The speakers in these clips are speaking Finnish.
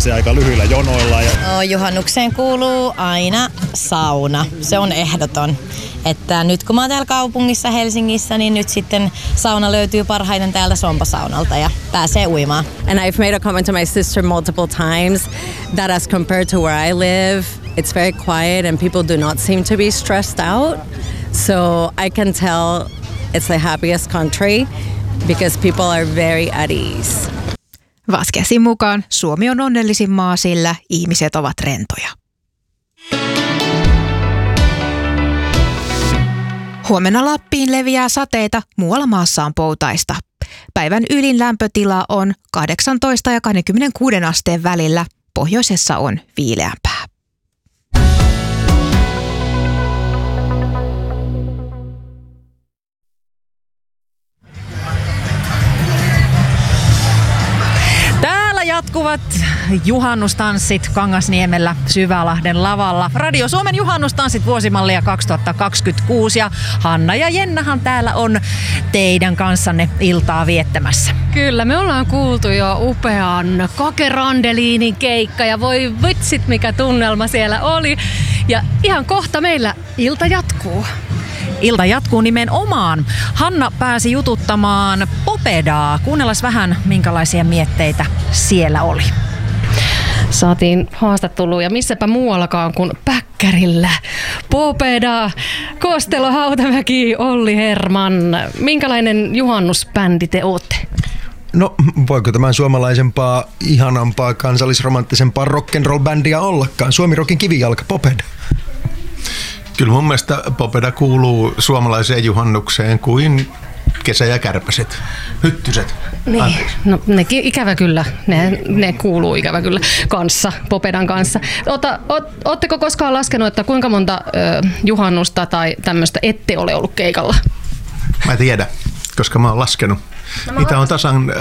pääsee aika lyhyillä jonoilla. Juhannukseen kuuluu aina sauna. Se on ehdoton. Että nyt kun mä oon täällä kaupungissa Helsingissä, niin nyt sitten sauna löytyy parhaiten täältä Sompa-saunalta ja pääsee uimaan. And I've made a comment to my sister multiple times that as compared to where I live, it's very quiet and people do not seem to be stressed out. So I can tell it's the happiest country because people are very at ease. Vaskesin mukaan Suomi on onnellisin maa, sillä ihmiset ovat rentoja. Huomenna Lappiin leviää sateita, muualla maassa on poutaista. Päivän ylin lämpötila on 18 ja 26 asteen välillä, pohjoisessa on viileämpää. Jatkuvat juhannustanssit Kangasniemellä Syvälahden lavalla. Radio Suomen juhannustanssit vuosimallia 2026 ja Hanna ja Jennahan täällä on teidän kanssanne iltaa viettämässä. Kyllä, me ollaan kuultu jo upean Kake Randeliinin keikka ja voi vitsit mikä tunnelma siellä oli. Ja ihan kohta meillä ilta jatkuu. Ilta jatkuu nimenomaan. Hanna pääsi jututtamaan Popedaa. Kuunnellaan vähän, minkälaisia mietteitä siellä oli. Saatiin haastattelua ja missäpä muuallakaan kuin Päkkärillä. Popeda, Kostelo, Hautamäki, Olli Herman. Minkälainen juhannusbändi te ootte? No, voiko tämän suomalaisempaa, ihanampaa, kansallisromanttisempaa rock'n'roll-bändiä ollakaan? Suomi-rockin kivijalka, Popeda. Kyllä mun mielestä Popeda kuuluu suomalaiseen juhannukseen kuin Kesä ja Kärpäset, Hyttyset. Niin, no nekin ikävä kyllä, ne kuuluu ikävä kyllä kanssa, Popedan kanssa. Ootteko koskaan laskenut, että kuinka monta juhannusta tai tämmöistä ette ole ollut keikalla? Mä tiedän, koska mä oon laskenut. Niitä on tasan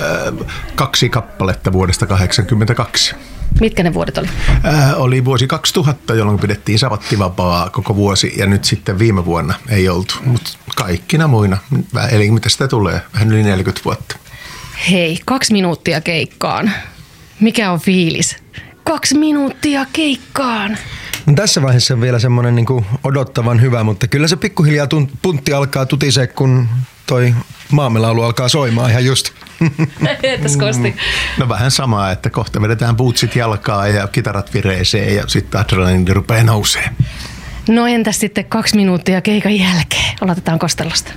2 kappaletta vuodesta 1982. Mitkä ne vuodet oli? Oli vuosi 2000, jolloin pidettiin sabattivapaa koko vuosi ja nyt sitten viime vuonna ei oltu. Mutta kaikkina muina, eli mitä sitä tulee, vähän yli 40 vuotta. Hei, 2 minuuttia keikkaan. Mikä on fiilis? 2 minuuttia keikkaan. No, tässä vaiheessa on vielä semmoinen niin kuin odottavan hyvä, mutta kyllä se pikkuhiljaa puntti alkaa tutisee, kun toi maamelaulu alkaa soimaan ihan just. Entäs Kosti? No vähän samaa, että kohta vedetään bootsit jalkaan ja kitarat vireeseen ja sitten adrenaliini rupeaa nousee. No entäs sitten 2 minuuttia keikan jälkeen? Aloitetaan Kostelosta.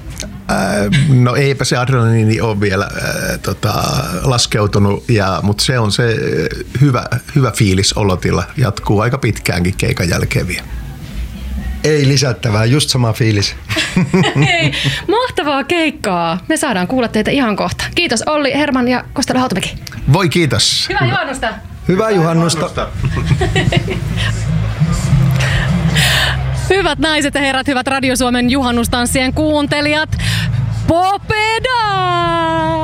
No eipä se adrenaliini ole vielä laskeutunut, mutta se on se hyvä fiilis olotila. Jatkuu aika pitkäänkin keikan jälkeen vielä. Ei lisättävää, just sama fiilis. Hei, mahtavaa keikkaa. Me saadaan kuulla teitä ihan kohta. Kiitos Olli, Herman ja Kostelo Hautamäki. Voi kiitos. Hyvää juhannusta. Hyvää juhannusta. Hyvät naiset ja herrat, hyvät Radio Suomen juhannustanssien kuuntelijat. Popeda!